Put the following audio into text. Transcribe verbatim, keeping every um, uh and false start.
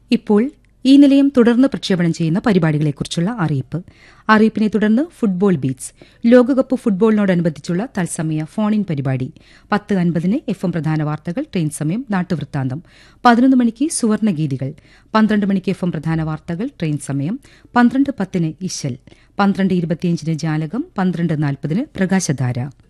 ഇപ്പോൾ ഈ നിലയം തുടർന്ന് പ്രക്ഷേപണം ചെയ്യുന്ന പരിപാടികളെക്കുറിച്ചുള്ള അറിയിപ്പ്. അറിയിപ്പിനെ തുടർന്ന് ഫുട്ബോൾ ബീറ്റ്സ്, ലോകകപ്പ് ഫുട്ബോളിനോടനുബന്ധിച്ചുള്ള തത്സമയ ഫോൺ ഇൻ പരിപാടി. പത്ത് അൻപതിന് എഫ് എം പ്രധാന വാർത്തകൾ, ട്രെയിൻ സമയം, നാട്ടുവൃത്താന്തം. പതിനൊന്ന് മണിക്ക് സുവർണഗീതികൾ. പന്ത്രണ്ട് മണിക്ക് എഫ് എം പ്രധാന വാർത്തകൾ, ട്രെയിൻ സമയം. പന്ത്രണ്ട് പത്തിന് ഇശൽ. പന്ത്രണ്ട് ഇരുപത്തിയഞ്ചിന് ജാലകം. പന്ത്രണ്ട് നാൽപ്പതിന് പ്രകാശധാര.